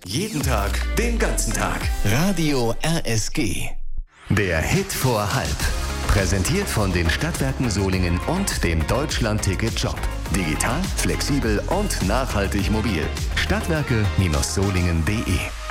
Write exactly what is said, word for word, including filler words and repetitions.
Jeden Tag, den ganzen Tag. Radio R S G. Der Hit vor halb. Präsentiert von den Stadtwerken Solingen und dem Deutschland-Ticket-Shop. Digital, flexibel und nachhaltig mobil. Stadtwerke Solingen punkt de